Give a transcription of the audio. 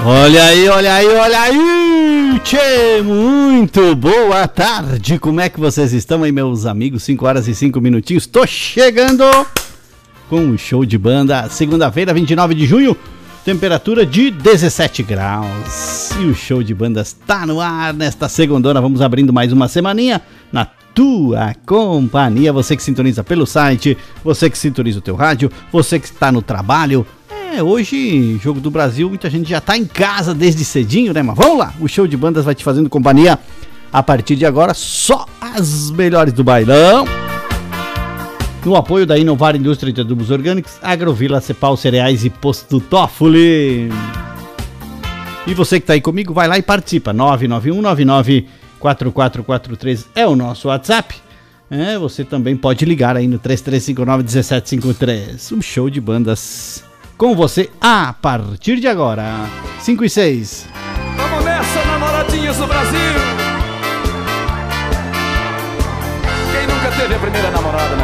Olha aí, olha aí, olha aí! Tchê, muito boa tarde! Como é que vocês estão aí, meus amigos? 5 horas e 5 minutinhos. Tô chegando com o show de banda. Segunda-feira, 29 de junho. Temperatura de 17 graus. E o show de bandas tá no ar nesta segundona. Vamos abrindo mais uma semaninha na tua companhia. Você que sintoniza pelo site, você que sintoniza o teu rádio, você que está no trabalho. Hoje, Jogo do Brasil, muita gente já tá em casa desde cedinho, né? Mas vamos lá, o show de bandas vai te fazendo companhia a partir de agora. Só as melhores do bailão. No apoio da Inovar Indústria de Adubos Orgânicos, Agrovila, Cepal Cereais e Posto Toffoli. E você que tá aí comigo, vai lá e participa. 991994443 é o nosso WhatsApp. Você também pode ligar aí no 33591753. Um show de bandas com você a partir de agora. 5 e 6. Vamos nessa, namoradinhas do Brasil. Quem nunca teve a primeira namorada, né?